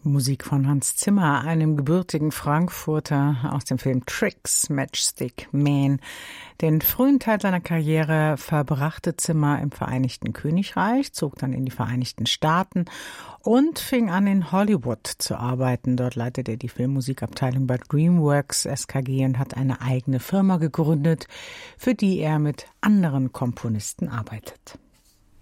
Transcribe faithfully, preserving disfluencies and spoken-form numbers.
Musik von Hans Zimmer, einem gebürtigen Frankfurter aus dem Film Tricks, Matchstick Man. Den frühen Teil seiner Karriere verbrachte Zimmer im Vereinigten Königreich, zog dann in die Vereinigten Staaten und fing an, in Hollywood zu arbeiten. Dort leitete er die Filmmusikabteilung bei DreamWorks S K G und hat eine eigene Firma gegründet, für die er mit anderen Komponisten arbeitet.